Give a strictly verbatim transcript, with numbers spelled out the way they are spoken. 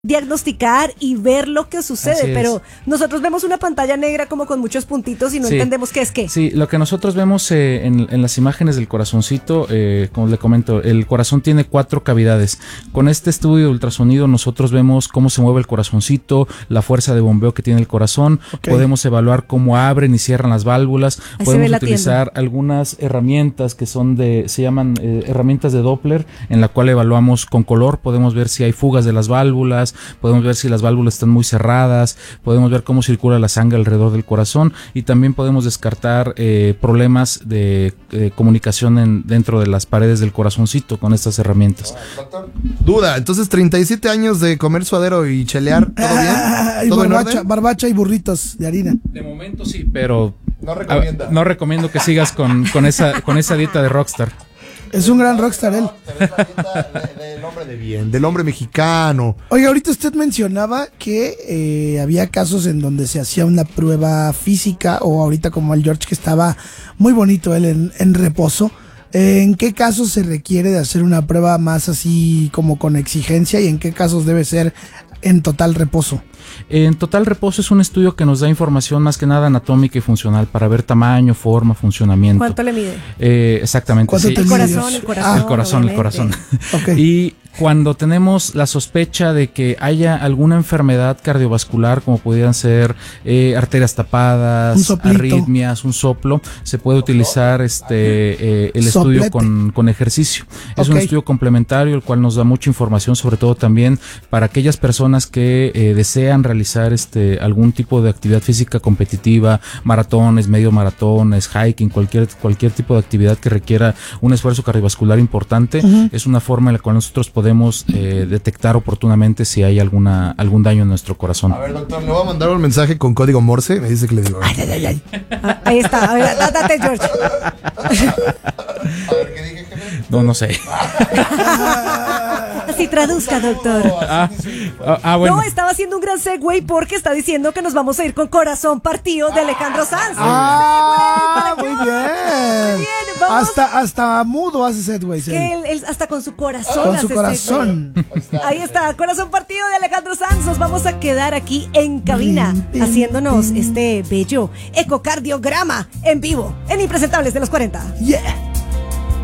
diagnosticar y ver lo que sucede, pero nosotros vemos una pantalla negra como con muchos puntitos y no sí. entendemos qué es qué. Sí, lo que nosotros vemos eh, en, en las imágenes del corazoncito, eh, como le comento, el corazón tiene cuatro cavidades. Con este estudio de ultrasonido nosotros vemos cómo se mueve el corazoncito, la fuerza de bombeo que tiene el corazón, okay. podemos evaluar cómo abren y cierran las válvulas, ahí podemos utilizar algunas herramientas que son de, se llaman eh, herramientas de Doppler, en la cual evaluamos con color, podemos ver si hay fugas de las válvulas, podemos ver si las válvulas están muy cerradas, podemos ver cómo circula la sangre alrededor del corazón y también podemos descartar eh, problemas de eh, comunicación en, dentro de las paredes del corazoncito con estas herramientas. Duda, entonces treinta y siete años de comer suadero y chelear, ¿todo bien? Ah, y ¿Todo barbacha, barbacha y burritos de harina. De momento sí, pero no, recomienda. A, no recomiendo que sigas con, con, esa, con esa dieta de rockstar. Es un gran rockstar él. Pero es la dieta del hombre de bien, del hombre mexicano. Oiga, ahorita usted mencionaba que eh, había casos en donde se hacía una prueba física, o ahorita como el George, que estaba muy bonito él en, en reposo. ¿En qué casos se requiere de hacer una prueba más así como con exigencia y en qué casos debe ser en total reposo? En total reposo es un estudio que nos da información más que nada anatómica y funcional para ver tamaño, forma, funcionamiento. ¿Cuánto le mide? Eh, exactamente. ¿Cuánto sí. te el, mide? corazón, el corazón, ah, el corazón, el corazón. Okay. Y cuando tenemos la sospecha de que haya alguna enfermedad cardiovascular, como pudieran ser eh, arterias tapadas, un arritmias, un soplo, se puede utilizar este eh, el Soplete. estudio con, con ejercicio. Es okay. un estudio complementario, el cual nos da mucha información, sobre todo también para aquellas personas que eh, desean realizar este algún tipo de actividad física competitiva, maratones, medio maratones, hiking, cualquier cualquier tipo de actividad que requiera un esfuerzo cardiovascular importante. Uh-huh. Es una forma en la cual nosotros podemos eh, detectar oportunamente si hay alguna algún daño en nuestro corazón. A ver, doctor, le voy a mandar un mensaje con código Morse. Me dice que le digo. Ay, ay, ay, ay. Ah, ahí está. A ver, date, George. A ver, ¿qué dije, jefe? No, no sé. Así traduzca, doctor. Ah, ah, ah, bueno. No, estaba haciendo un gran segue porque está diciendo que nos vamos a ir con Corazón Partido de Alejandro Sanz. Ah, muy bien. Muy bien, vamos. Hasta, hasta mudo hace Sedway. Que él, él hasta con su corazón. Con hace su corazón. Ahí está, Corazón Partido de Alejandro Sanz. Nos vamos a quedar aquí en cabina haciéndonos este bello ecocardiograma en vivo en Impresentables de los cuarenta. Yeah.